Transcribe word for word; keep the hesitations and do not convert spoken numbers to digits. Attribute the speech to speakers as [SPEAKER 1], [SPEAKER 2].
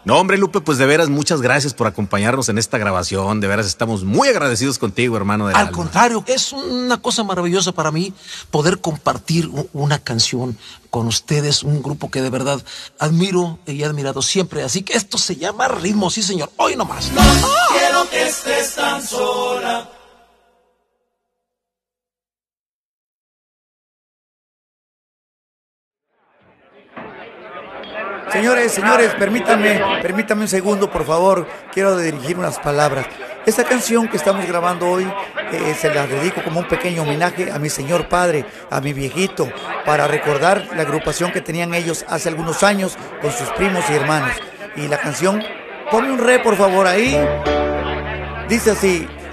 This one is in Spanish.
[SPEAKER 1] No, hombre, Lupe, pues de veras, muchas gracias por acompañarnos en esta grabación. De veras, estamos muy agradecidos contigo, hermano del
[SPEAKER 2] Al
[SPEAKER 1] alma.
[SPEAKER 2] contrario, es una cosa maravillosa para mí poder compartir una canción con ustedes, un grupo que de verdad admiro y he admirado siempre. Así que esto se llama Ritmo, sí, señor. Hoy nomás.
[SPEAKER 3] No quiero que estés tan sola.
[SPEAKER 4] Señores, señores, permítanme, permítanme un segundo, por favor. Quiero dirigir unas palabras. Esta canción que estamos grabando hoy eh, se la dedico como un pequeño homenaje a mi señor padre, a mi viejito, para recordar la agrupación que tenían ellos hace algunos años con sus primos y hermanos. Y la canción, ponme un re, por favor, ahí. Dice así: